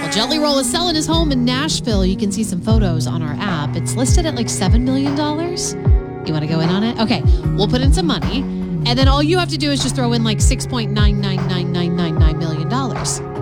Well, Jelly Roll is selling his home in Nashville. You can see some photos on our app. It's listed at like $7 million. You want to go in on it? Okay, we'll put in some money. And then all you have to do is just throw in like $6.999999 million.